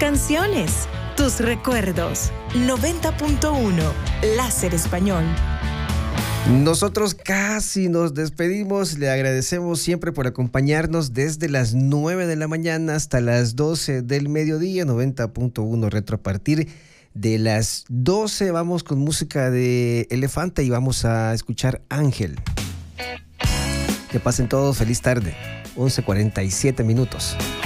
canciones, tus recuerdos. 90.1 Láser Español. Nosotros casi nos despedimos. Le agradecemos siempre por acompañarnos desde las 9 de la mañana hasta las 12 del mediodía. 90.1 Retro. A partir de las 12 vamos con música de Elefanta y vamos a escuchar Ángel. Que pasen todos feliz tarde. 11:47 minutos.